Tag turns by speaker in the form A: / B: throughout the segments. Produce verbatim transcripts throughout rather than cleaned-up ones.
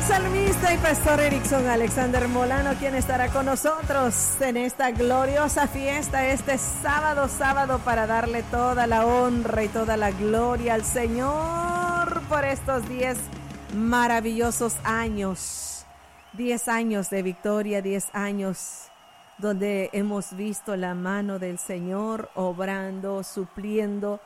A: salmista y pastor Erickson Alexander Molano, quien estará con nosotros en esta gloriosa fiesta este sábado, sábado para darle toda la honra y toda la gloria al Señor por estos diez maravillosos años, diez años de victoria, diez años donde hemos visto la mano del Señor obrando, supliendo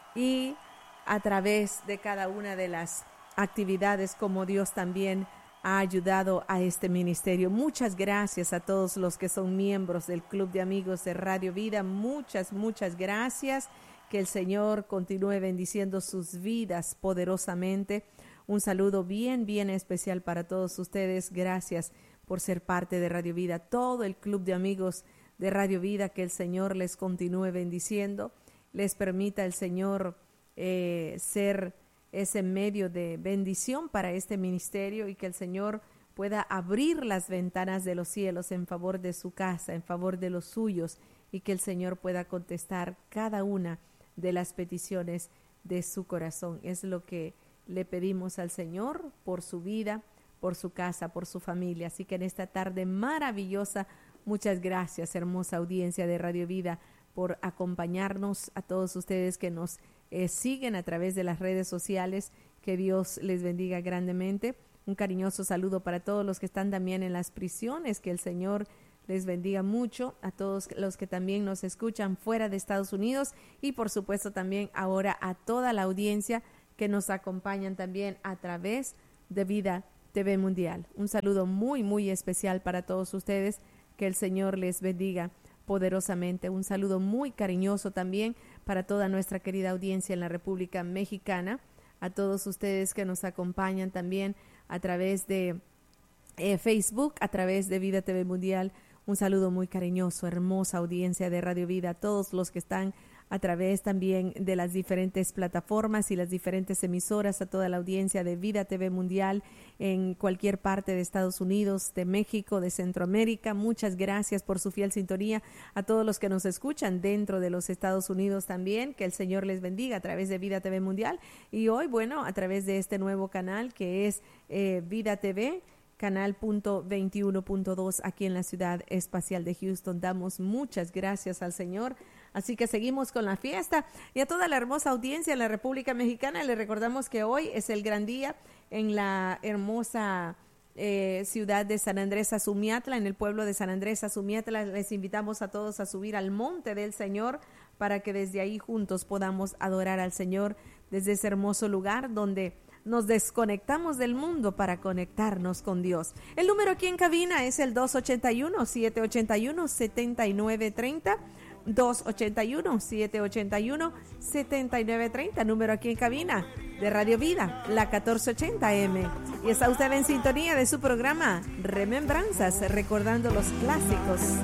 A: y a través de cada una de las actividades como Dios también ha ayudado a este ministerio. Muchas gracias a todos los que son miembros del Club de Amigos de Radio Vida. Muchas, muchas gracias. Que el Señor continúe bendiciendo sus vidas poderosamente. Un saludo bien, bien especial para todos ustedes. Gracias por ser parte de Radio Vida. Todo el Club de Amigos de Radio Vida, que el Señor les continúe bendiciendo. Les permita el Señor eh, ser ese medio de bendición para este ministerio y que el Señor pueda abrir las ventanas de los cielos en favor de su casa, en favor de los suyos, y que el Señor pueda contestar cada una de las peticiones de su corazón. Es lo que le pedimos al Señor por su vida, por su casa, por su familia. Así que en esta tarde maravillosa, muchas gracias, hermosa audiencia de Radio Vida, por acompañarnos, a todos ustedes que nos Eh, siguen a través de las redes sociales. Que Dios les bendiga grandemente. Un cariñoso saludo para todos los que están también en las prisiones. Que el Señor les bendiga mucho. A todos los que también nos escuchan fuera de Estados Unidos. Y por supuesto también ahora a toda la audiencia que nos acompañan también a través de Vida T V Mundial. Un saludo muy, muy especial para todos ustedes. Que el Señor les bendiga poderosamente. Un saludo muy cariñoso también para toda nuestra querida audiencia en la República Mexicana, a todos ustedes que nos acompañan también a través de eh, Facebook, a través de Vida T V Mundial. Un saludo muy cariñoso, hermosa audiencia de Radio Vida, a todos los que están a través también de las diferentes plataformas y las diferentes emisoras, a toda la audiencia de Vida T V Mundial en cualquier parte de Estados Unidos, de México, de Centroamérica. Muchas gracias por su fiel sintonía. A todos los que nos escuchan dentro de los Estados Unidos también, que el Señor les bendiga a través de Vida T V Mundial. Y hoy, bueno, a través de este nuevo canal que es eh, Vida T V, canal punto veintiuno punto dos aquí en la ciudad espacial de Houston. Damos muchas gracias al Señor. Así que seguimos con la fiesta. Y a toda la hermosa audiencia en la República Mexicana, les recordamos que hoy es el gran día en la hermosa eh, ciudad de San Andrés Azumiatla, en el pueblo de San Andrés Azumiatla. Les invitamos a todos a subir al monte del Señor para que desde ahí juntos podamos adorar al Señor desde ese hermoso lugar donde nos desconectamos del mundo para conectarnos con Dios. El número aquí en cabina es el dos ochenta y uno, siete ochenta y uno, setenta y nueve treinta, dos ochenta y uno, siete ochenta y uno, setenta y nueve treinta, número aquí en cabina de Radio Vida, la catorce ochenta eme. Y está usted en sintonía de su programa Remembranzas, recordando los clásicos